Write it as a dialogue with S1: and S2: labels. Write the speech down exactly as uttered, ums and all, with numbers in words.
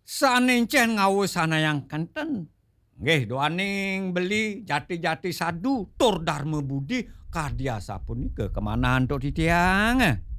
S1: Sanencen ngawus sanayang kenten. Nggih doaning beli jati-jati sadu tur Darma Budi kadya sapunika kemanahan tok titiang.